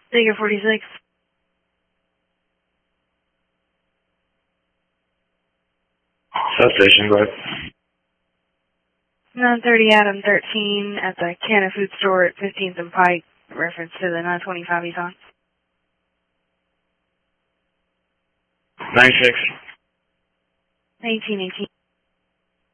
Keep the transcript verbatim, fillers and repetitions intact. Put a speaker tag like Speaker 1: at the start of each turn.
Speaker 1: Figure forty-six.
Speaker 2: Substation, go ahead.
Speaker 1: nine thirty Adam thirteen at the Canna Food Store at fifteenth and Pike, reference to the nine twenty-five he's on.
Speaker 2: ninety-six.
Speaker 1: nineteen eighteen.